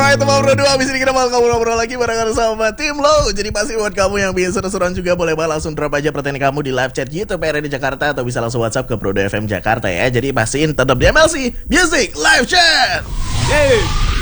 Alright teman bro 2, abis ini kita mau ngobrol lagi barengan sama tim lo. Jadi pasti buat kamu yang biasa seru-seruan juga, boleh banget langsung drop aja pertanyaan kamu di live chat YouTube RRD Jakarta, atau bisa langsung WhatsApp ke Bro FM Jakarta ya. Jadi pastiin tetap di MLC Music Live Chat. Yeay.